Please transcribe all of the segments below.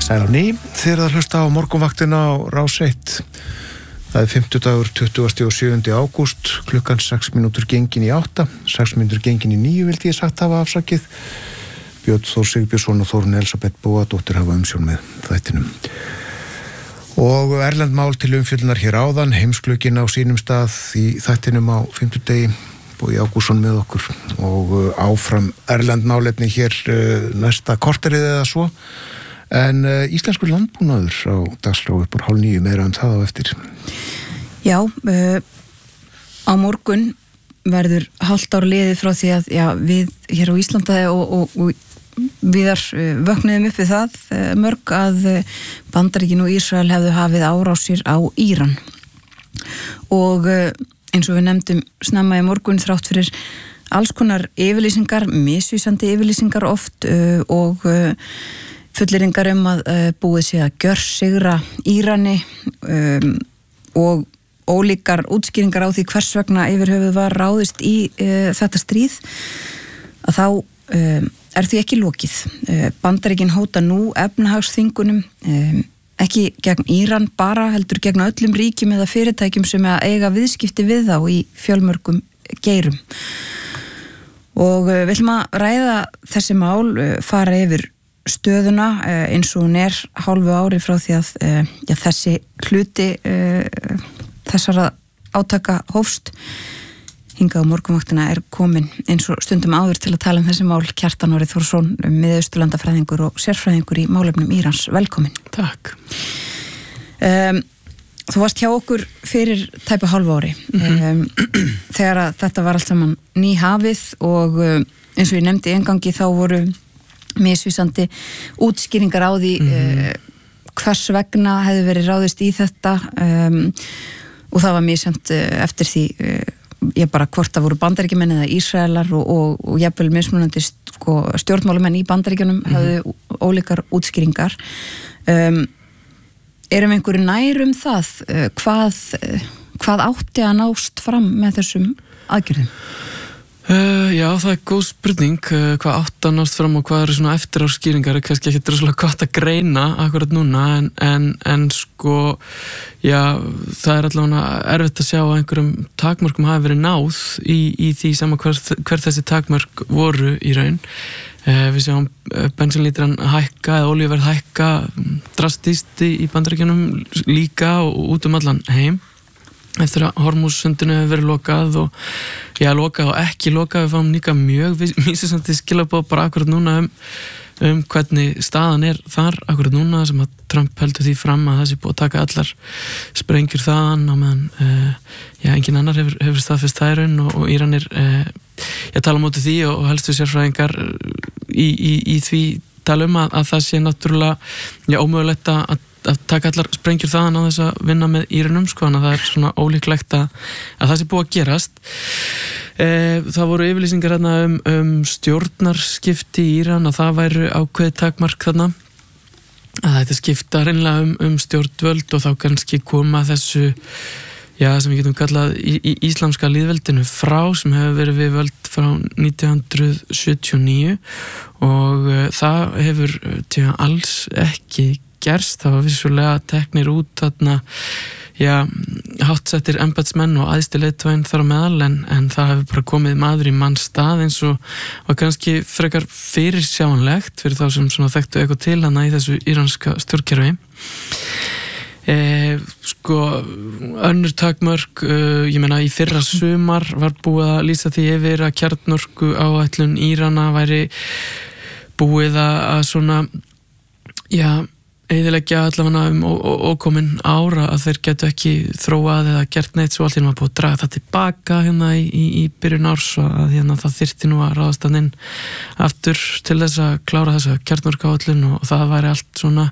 Sæl á ný, þið að hlusta á morgunvaktina á Rás 1. Það er 50dagur 27. ágúst, klukkan 6 mínútur gengin í 8, 6 mínútur gengin í 9 vildi ég sagt hafa afsakið. Björn Þór Sigbjörnsson og Þórunn Elsabeth Bóadóttir hafa umsjón með þættinum. Og erlend mál til umfjöllunar hér áðan, heimsklukkin á sínum stað í þættinum á 50 Bogi Ágústsson með okkur og áfram erlend málefni hér næsta korterið eða svo. En íslenskur landbúnaður á dagskrá upp úr 8:30 meira það á eftir. Já, á morgun verður hálft ár liðið frá því að við hér á Íslandi og viðar vöknuðum upp við það mörg að Bandaríkin og Ísrael hefðu hafið árásir á Íran. Og eins og við nefndum snemma í morgun þrátt fyrir alls konar yfirlýsingar, misvísandi yfirlýsingar oft og fullyrðingar að búið sé að gjörsigra Írani og ólíkar útskýringar á því hvers vegna yfir höfuð var ráðist í þetta stríð, að þá er því ekki lokið. Bandaríkin hóta nú efnahagsþvingunum, ekki gegn Íran bara, heldur gegn öllum ríkjum eða fyrirtækjum sem eiga viðskipti við þá í fjölmörgum geirum. Og við ætlum að ræða þessi mál, fara yfir stöðuna eins og hún hálfu ári frá því að þessi hluti þessara átaka hófst. Hingað á morgunvaktina komin eins og stundum áður til að tala þessi mál Kjartan Orri Þórsson, miðausturlandafræðingur og sérfræðingur í málefnum Írans. Velkomin. Takk. Þú varst hjá okkur fyrir tæpa hálfu ári þegar að þetta var allt saman nýhafið og eins og ég nefndi í inngangi þá voru misvísandi útskýringar á því hvers vegna hefði verið ráðist í þetta og það var misjant eftir því ég bara hvort það voru Bandaríkjamenn eða Ísraelar og jafnvel mismunandi stjórnmálamenn í Bandaríkjunum hefðu ólíkar útskýringar. Erum einhverju nær það hvað átti að nást fram með þessum aðgerðum? Já, það er góð spurning hvað átt að nást fram og hvað eru svona eftiráskýringar, kannski ekki droslega gott að greina akkurat núna en sko, já, það er allavega erfitt að sjá að einhverjum takmörkum hafi verið náð í því sama hver þessi takmörk voru í raun. Við sjáum bensínlítran hækka eða olíuverð hækka drastíst í Bandaríkjunum líka og út allan heim. Eftir að Hormússundinu hefur verið lokað og ekki lokað, við fáum líka mjög misvísandi skilaboð bara akkurat núna hvernig staðan þar akkurat núna sem að Trump heldur því fram að það sé búið að taka allar sprengjur þaðan á meðan engin annar hefur staðfest það í raun og Íranir tala á móti því og helstu sérfræðingar í því tala að það sé náttúrulega ómögulegt að taka allar sprengjur þaðan á þess að vinna með Íranum, þannig að það er svona ólíklegt að það sé búið að gerast. Það voru yfirlýsingar stjórnarskipti í Íran að það væru ákveðið takmark þarna að þetta skipta hreinlega stjórnvöld og þá kannski koma þessu sem við getum kallað íslamska lýðveldinu frá sem hefur verið við völd frá 1979 og það hefur alls ekki gerst. Það var vissulega teknir út þarna háttsettir embættismenn og æðsti leiðtoginn þar á meðal en það hefur bara komið maður í manns stað eins og var kannski frekar fyrirsjáanlegt fyrir þá sem svona þekktu eitthvað til hana í þessu íranska stjórnkerfi. Önnur takmörk, ég meina í fyrra sumar var búið að lýsa því yfir að kjarnorku áætlun Írana væri búið að svona eyðileggja allavega ókomin ára að þeir getu ekki þróað eða gert neitt svo allt var búið að draga það tilbaka í byrjun árs og að það þyrfti nú að ráðast inn aftur til þess að klára þessa kjarnorkuáætlun og það væri allt svona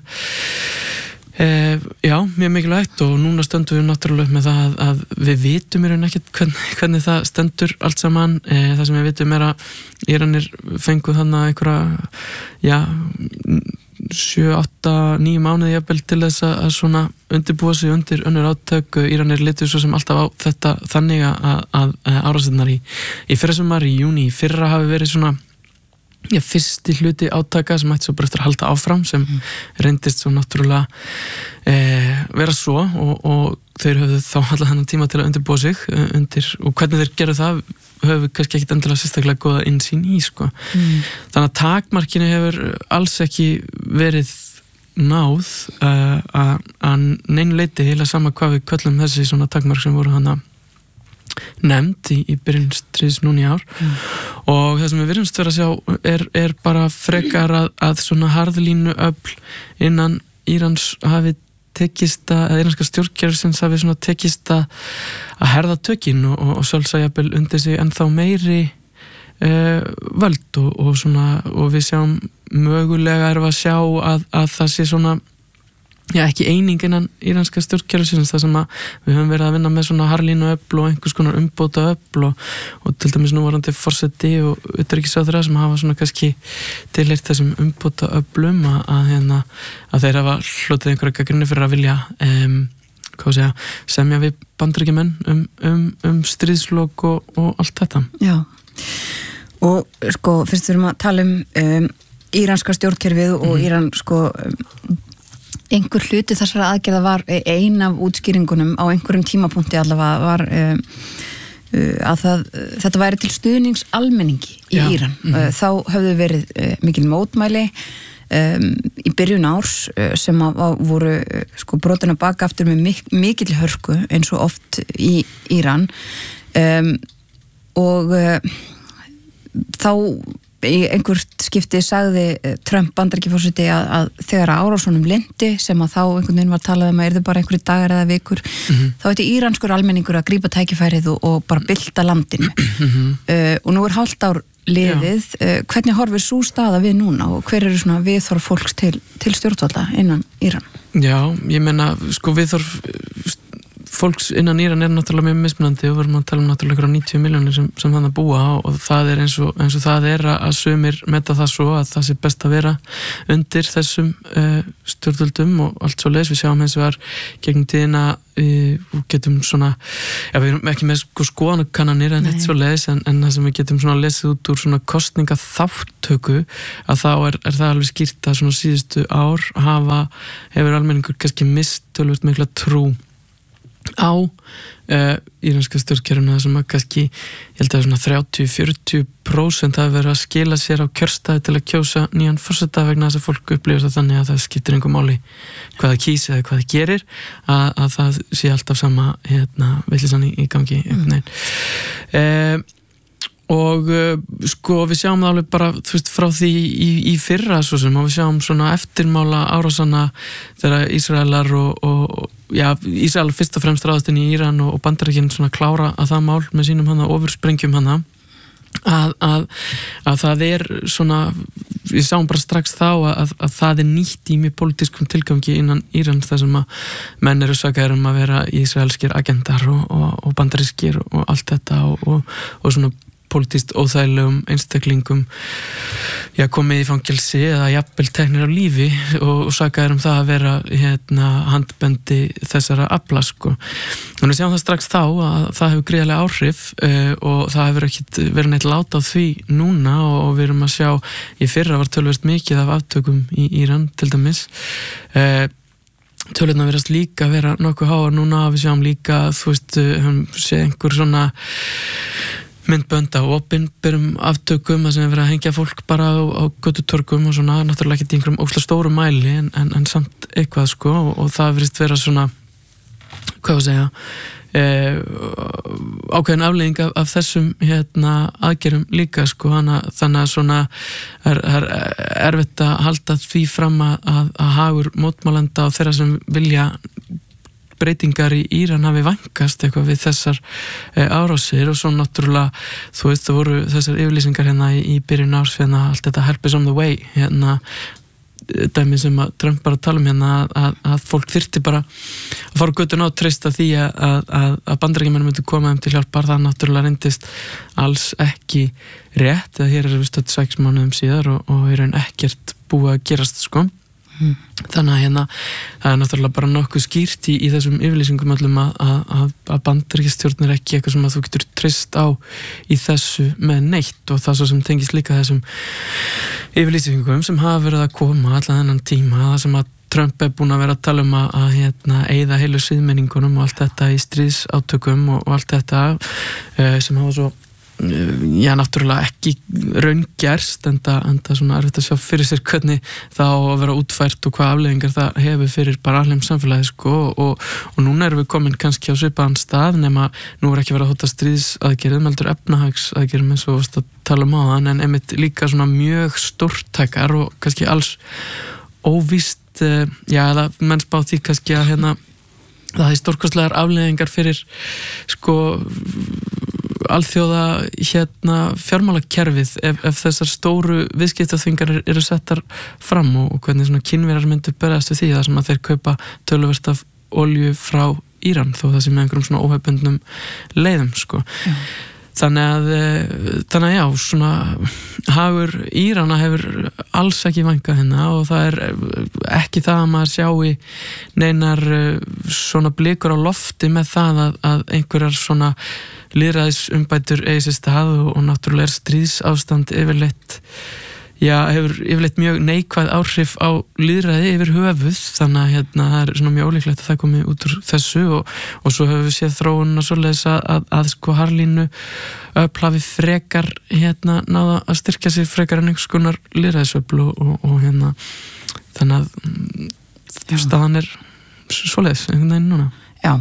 mjög mikilvægt og núna stöndum við náttúrulega með það að við vitum í raun ekkert hvernig það stendur allt saman. Það sem við vitum að Íranir fengu þannig einhverja 7, 8, 9 mánuði jafnvel til þess að svona undirbúa sig undir önnur átök. Íranir litu svo sem alltaf á þetta þannig að árásirnar í fyrra sumar, í júní í fyrra hafi verið svona fyrsti hluti átaka sem ætti svo bara eftir að halda áfram sem reyndist svo náttúrulega vera svo og þeir höfðu þá allan þennan tíma til að undirbúa sig og hvernig þeir gerðu það höfðu kannski ekkit endilega sérstaklega góða innsýn í sko. Þannig að takmarkinu hefur alls ekki verið náð að neinu leyti heila sama hvað við köllum þessi svona takmark sem voru hana nefnd í byrjun stríðs núna í ár og það sem við virðumst vera að sjá er bara frekar að svona harðlínu öfl innan Írans hafi tekist að íranska stjórnkerfisins hafi svona tekist að herða tökin og sjálfsagjabil undir sig ennþá meiri völd og svona og við sjáum mögulega erum að sjá að það sé svona ekki eining innan íranska stjórnkerfisins það sem að við höfum verið að vinna með svona harðlínu öfl og einhvers konar umbóta öfl og til dæmis núvarandi forseti og utanríkisráðherra sem hafa svona kannski tilheyrt þessum umbóta öflum að þeir hafa hlotið einhverja gagnrýni fyrir að vilja semja við Bandaríkjamenn um stríðslok og allt þetta. Já, og sko fyrst við erum að tala íranska stjórnkerfið og Íran sko einhver hluti þessara aðgerða var ein af útskýringunum á einhverjum tímapunkti allavega var að þetta væri til stuðnings almenningi í Íran. Þá höfðu verið mikil mótmæli í byrjun árs sem voru sko brotin að baka aftur með mikil hörku eins og oft í Íran og þá í einhvert skipti sagði Trump Bandaríkjaforseti að þegar árásunum lindi sem að þá einhvern veginn var talað að yrðu bara einhverju dagar eða vikur þá ætti íranskur almenningur að grípa tækifærið og bara bylta landinu og nú hálft ár liðið. Hvernig horfir sú staða við núna og hver eru svona viðhorf fólks til stjórnvalda innan Íran? Já, ég meina sko viðhorf fólks innan Íran náttúrulega mjög mismunandi og við erum að tala náttúrulega 90 milljónir sem þannig að búa og það eins og það að sumir meta það svo að það sé best að vera undir þessum stjórnvöldum og allt svo leis. Við sjáum eins og var gegnum tíðina og getum svona, við erum ekki með skoðanakannanir en eitt svo leis en það sem við getum svona lesið út úr svona kosningaþáttöku að þá er það alveg skýrt að svona síðustu ár hefur almenningur kannski mist töluvert mikla trú á íranska stjórnkerfinu sem að kannski ég held að svona 30-40% hafi verið að skila sér á kjörstaði til að kjósa nýjan forseta vegna þess að fólk upplifir það þannig að það skiptir engu máli hvað það kýs eða hvað það gerir að það sé alltaf sama villisann í gangi og sko við sjáum það alveg bara þú veist frá því í fyrra svo sem og við sjáum svona eftirmála árásanna þegar Ísraelar og Ísrael fyrst og fremst ráðast inn í Íran og Bandaríkin svona klára að það mál með sínum ofursprengjum að það svona við sáum bara strax þá að það nýtt í mjög pólitískum tilgangi innan Íran þar sem að menn eru sakaðir að vera ísraelskir agentar og bandarískir og allt þetta og svona pólitískt óþægilegum einstaklingum komið í fangelsi eða jafnvel teknir á lífi og sakaðir það að vera handbendi þessara afla sko. Þannig við sjáum það strax þá að það hefur gríðarlega áhrif og það hefur ekkit verið neitt lát á því núna og við erum að sjá í fyrra var töluvert mikið af aftökum í Íran til dæmis tölurnar verðast líka vera nokkuð háar núna við sjáum líka þú veist sé einhver svona myndbönda og opinberum aftökum að sem er verið að hengja fólk bara á götutorgum og svona, náttúrulega ekki í einhverjum óslega stóru mæli en samt eitthvað sko og það virðist vera svona hvað að segja ákveðin afleiðing af þessum aðgerum líka sko þannig að svona er erfitt að halda því fram að hagur mótmálenda og þeirra sem vilja breytingar í Íran hafi vænkast eitthvað við þessar árásir og svo náttúrulega þú veist það voru þessar yfirlýsingar í byrjun árs allt þetta help is on the way dæmi sem að Trump bara tala að fólk þyrfti bara að fara göttuna og treysta því að Bandaríkjamenn myndu koma þeim til hjálpar það náttúrulega reyndist alls ekki rétt hér við stödd 6 mánuðum síðar og í raun ekkert búið að gerast sko Þannig að það náttúrulega bara nokkuð skýrt í þessum yfirlýsingum öllum að Bandaríkjastjórn ekki eitthvað sem að þú getur treyst á í þessu með neitt og það svo sem tengist líka þessum yfirlýsingum sem hafa verið að koma allan þennan tíma, það sem að Trump búin að vera að tala að eyða heilu siðmenningunum og allt þetta í stríðsátökum og allt þetta sem hafa svo náttúrulega ekki raungerst enda svona erfitt að sjá fyrir sér hvernig það á að vera útfært og hvað afleiðingar það hefur fyrir bara alheim samfélagi og núna erum við komin kannski á svipaðan stað nema nú ekki verið að hóta stríðsaðgerðum heldur efnahagsaðgerðum eins og varst að tala áðan en einmitt líka svona mjög stórtækar og kannski alls óvíst það menn spá því kannski að það er stórkostlegar afleiðingar fyrir alþjóða fjármálakerfið ef þessar stóru viðskiptaþvingar eru settar fram og hvernig svona Kínverjar myndu berast við því þar sem að þeir kaupa töluvert af olíu frá Íran þó það sem með einhverjum svona óhefbundnum leiðum Þannig að já, svona hagur Írana hefur alls ekki vængað og það er ekki það að maður sjái neinar svona blikur á lofti með það að einhverjar svona lýðræðisumbætur eigi sér stað og náttúrulega stríðsástand yfirleitt hefur yfirleitt mjög neikvæð áhrif á lýðræði yfir höfuð þannig að það er svona mjög ólíklegt að það komi út úr þessu og svo höfum við séð þróunina svoleiðis að Harlínu hafi frekar náða að styrkja sig frekar en einhvers konar lýðræðisöfl og þannig að staðan er svoleiðis einhvern veginn núna. Já,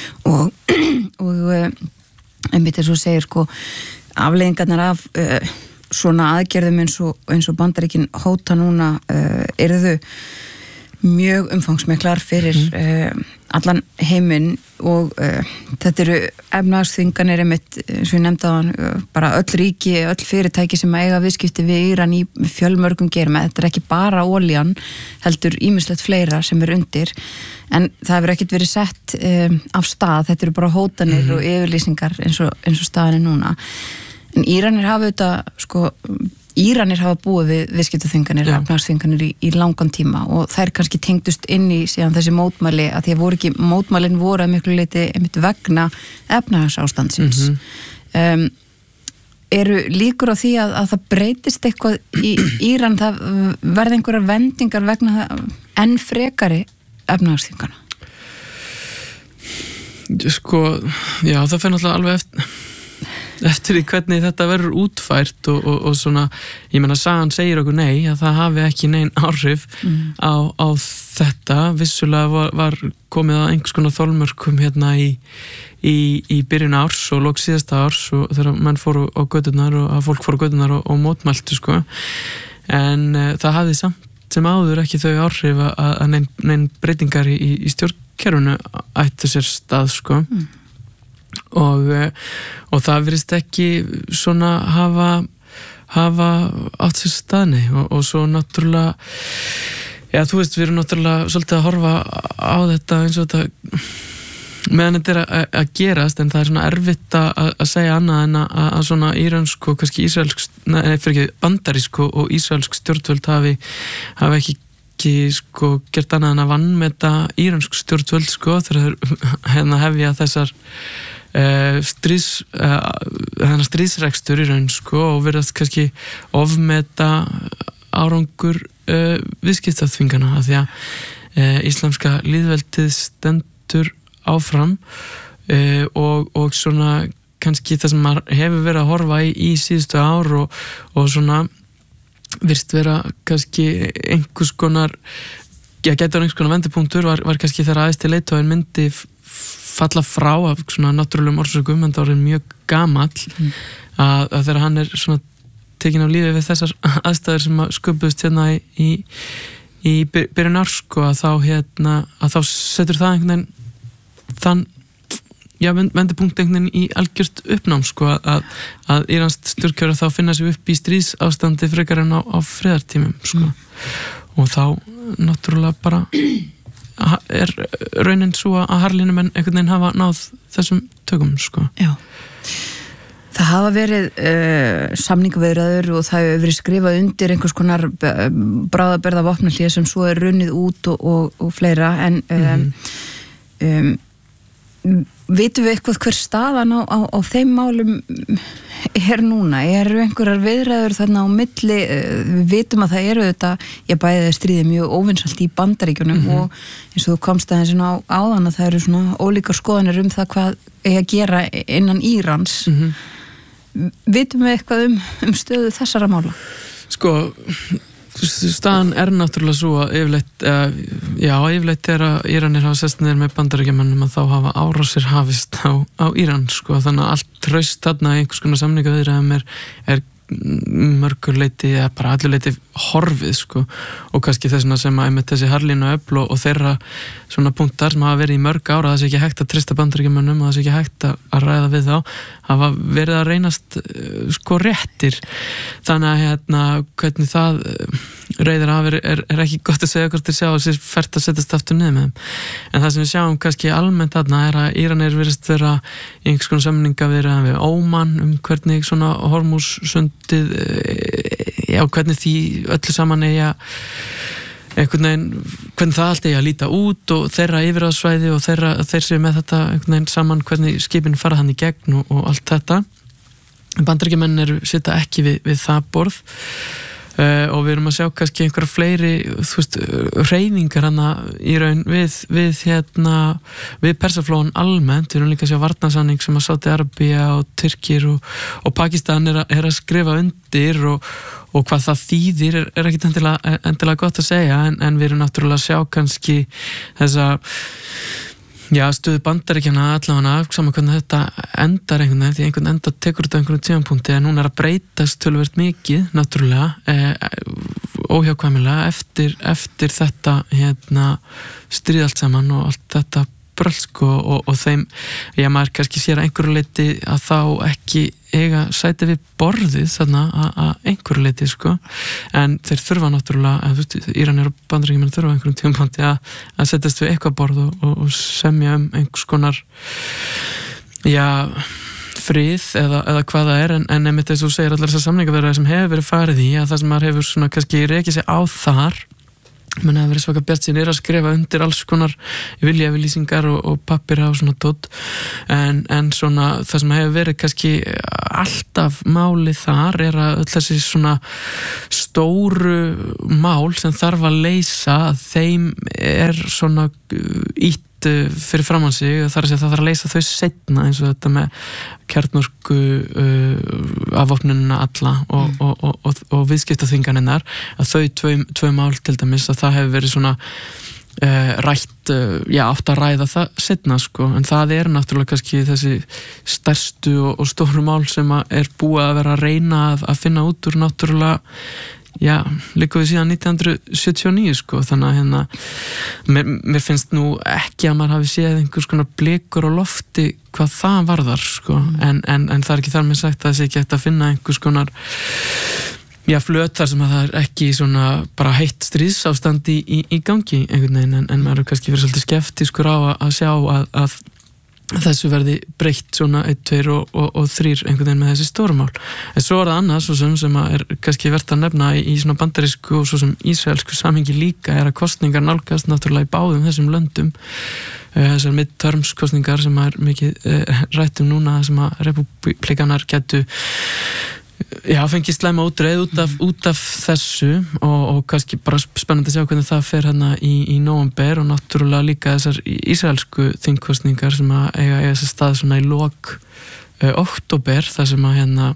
og einmitt eins og segir afleiðingarnar af svona aðgerðum eins og Bandaríkin hóta núna yrðu mjög umfangsmiklar fyrir allan heiminn og þetta eru efnahagsþvinganir einmitt eins og ég nefndi áðan bara öll ríki, öll fyrirtæki sem eiga viðskipti við Íran í fjölmörgum gerum þetta er ekki bara olían heldur ýmislegt fleira sem er undir en það hefur ekkert verið sett af stað, þetta eru bara hótanir og yfirlýsingar eins og staðan er núna en Íranir hafa búið við viðskiptaþvinganir, efnahagsþvinganir í langan tíma og þær kannski tengdust inn í síðan þessi mótmæli að því að mótmælin voru að miklu leyti einmitt vegna efnahagsástandsins. Eru líkur á því að það breytist eitthvað í Íran, það verði einhverjar vendingar vegna enn frekari efnahagsþvingana? Já, það fer náttúrulega alveg eftir því hvernig þetta verður útfært og svona, ég meina sagan segir okkur nei, að það hafi ekki nein áhrif á þetta vissulega var komið að einhvers konar þolmörkum í byrjun árs og lok síðasta árs og þegar menn fóru á göturnar og að fólk fóru á göturnar og mótmæltu en það hafði samt sem áður ekki þau áhrif að nein breytingar í stjórnkerfinu ættu sér stað og það virðist ekki svona hafa átt sér staðni og svo náttúrulega þú veist, við erum náttúrulega svolítið að horfa á þetta eins og þetta meðan þetta er að gerast en það er svona erfitt að segja annað en að svona írönsk og kannski bandarísk og ísraelsk stjórnvöld hafi ekki gert annað en að vanmeta írönsk stjórnvöld þegar þeir hefja þessar stríðsrekstur í raun og verðast kannski ofmeta árangur viðskiptaþvingana af því að íslamska lýðveldið stendur áfram og svona kannski það sem maður hefur verið að horfa í síðustu ár og svona virst vera kannski einhvers konar getur einhvers konar vendipunktur var kannski þegar æðsti leiðtoginn myndi falla frá af svona náttúrulegum orsökum en það er mjög gamall að þegar hann er svona tekin af lífi við þessar aðstæður sem sköpuðust í byrjun árs að þá setur það einhvern veginn vendipunkt einhvern veginn í algjört uppnám að íranskt stjórnkerfi þá finna sig upp í stríðsástandi frekar en á friðartímum og þá náttúrulega bara er raunin svo að Harlínumenn einhvern veginn hafa náð þessum tökum Já, Það hafa verið samningaviðræður og það hefur verið skrifað undir einhvers konar bráðabirgða vopnahlé sem svo runnið út og fleira en vitum við eitthvað hver staðan á þeim málum núna? Eru einhverjar viðræður þarna á milli? Við vitum að það eru þetta, bæði stríði mjög óvinsælt í Bandaríkjunum og eins og þú komst aðeins á áðan að það eru svona ólíkar skoðanir það hvað eigi að gera innan Írans. Vitum við eitthvað stöðu þessara mála? Sko, staðan náttúrulega svo að yfirleitt að Íranir hafa sest niður með Bandaríkjamönnum að þá hafa árásir hafist á Íran, sko, þannig að allt traust þarna einhvers konar samningaviðræðum er mörgur leiti eða bara allur leiti horfið, sko, og kannski þessuna sem að einmitt þessi Harlín og Öfl og þeirra svona punktar sem hafa verið í mörg ára, það sé ekki hægt að treysta Bandaríkjamönnum og það sé ekki hægt að ræða við þá, hafa verið að reynast sko réttir, þannig að hvernig það reiðir af er ekki gott að segja hvort þeir sjá að sér fært að setjast aftur niður með þeim, en það sem við sjáum kannski almennt þarna er að Íranir virðist vera í einhvers konar samningaviðræðum við Óman hvernig svona Hormúzsundið hvernig því öllu saman eigi að einhvern veginn, hvernig það allt eigi að líta út og þeirra yfirráðsvæði og þeir séu með þetta einhvern veginn saman hvernig skipin fara hann í gegn og allt þetta. Bandaríkjamenn sitja ekki við það borð og við erum að sjá kannski einhverja fleiri hreyfingar hana í raun við Persaflóan almennt, við erum líka að sjá varnarsamning sem að Sádi-Arabía og Tyrkir og Pakistan er að skrifa undir og hvað það þýðir er ekkit endilega gott að segja en við erum náttúrulega að sjá kannski þessa stöðu Bandaríkjanna allavega saman hvernig þetta endar einhvern veginn, því einhvern enda tekur þetta einhvern tímapunkti en hún að breytast töluvert mikið, náttúrulega óhjákvæmilega eftir þetta stríð allt saman og allt þetta brölsk og þeim, maður kannski sér að einhverju leiti að þá ekki eiga sæti við borðið þarna að einhverju leiti, sko, en þeir þurfa náttúrulega, Íranir og Bandaríkjamenn þurfa einhverjum tímapunkti að setjast við eitthvað borð og semja einhvers konar frið eða hvað það er en einmitt þess að þú segir allar þessar samningaviðræður sem hefur verið farið í að það sem maður hefur svona kannski rekið sig á þar menn að verið svaka bjartsýn að skrifa undir alls konar viljayfirlýsingar og pappira og svona tótt en svona það sem hefur verið kannski alltaf málið þar er að öll þessi svona stóru mál sem þarf að leysa þeim svona ítt fyrir framan sig, þar að segja það þarf að leysa þau seinna eins og þetta með kjarnorku afvopnunina alla og viðskiptaþvinganirnar að þau tvö mál til dæmis að það hefur verið svona rætt, átt að ræða það seinna, sko, en það er náttúrulega kannski þessi stærstu og stóru mál sem er búið að vera að reyna að finna út úr náttúrulega líka við síðan 1979, sko, þannig að mér finnst nú ekki að maður hafi séð einhvers konar blikur á lofti hvað það varðar, sko, en það er ekki þar með sagt að það sé ekki hægt að finna einhvers konar flöt þar sem að það er ekki svona bara heitt stríðsástand í gangi einhvern veginn, en maður kannski verið svolítið skeptískur á að sjá að þessu verði breytt svona 1, 2 og 3 einhvern veginn með þessi stórumál. En svo er það annað svo sem er kannski vert að nefna í svona bandarísku og svo sem ísraelsku samhengi líka er að kosningar nálgast náttúrulega í báðum þessum löndum. Þessar midterms kosningar sem er mikið rætt núna sem að republikanar getu fengið slæma útreið út af þessu og kannski bara spennandi að sjá hvernig það fer hérna í nóvember og náttúrulega líka þessar ísraelsku þingkosningar sem að eiga þessar stað svona í lok október þar sem að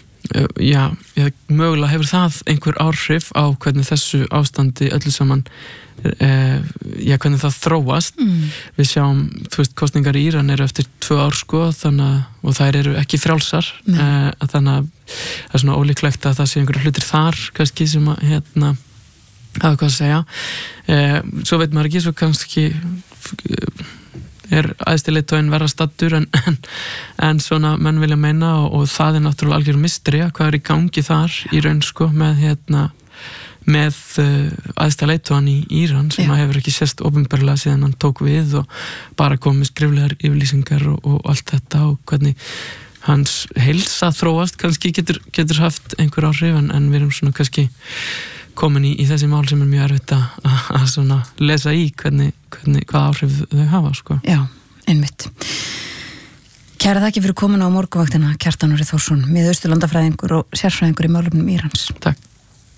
mögulega hefur það einhver áhrif á hvernig þessu ástandi öllu saman hvernig það þróast við sjáum, kosningar í Íran eru eftir 2 ár, sko, og þær eru ekki frjálsar þannig að það er svona ólíklegt að það sé einhverja hlutir þar kannski sem að hafa hvað að segja svo veit maður ekki, svo kannski er æðstileitóinn verra staddur en svona menn vilja meina og það er náttúrulega algjör mysteri hvað er í gangi þar í raun, sko, með æðstileitóinn í Íran sem hefur ekki sést opinberlega síðan hann tók við og bara komið skriflegar yfirlýsingar og allt þetta og hvernig hans heilsa þróast kannski getur haft einhver áhrif en við erum svona kannski komin í þessi mál sem mjög erfitt að svona lesa í hvað áhrif þau hafa sko. Já, einmitt. Kæra þakki fyrir komin á morgunvaktina, Kjartan Orri Þórsson, Miðausturlandafræðingur og sérfræðingur í málefnum Írans. Takk.